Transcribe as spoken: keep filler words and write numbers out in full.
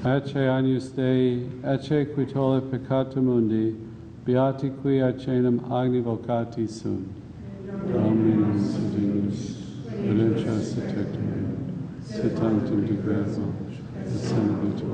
Ecce agnus Dei, ecce qui tollit peccata mundi, beati qui acenam agni vocati sunt. Dominus Dominus, Redentor Sanctorum, sit tantum de gratia, et senabit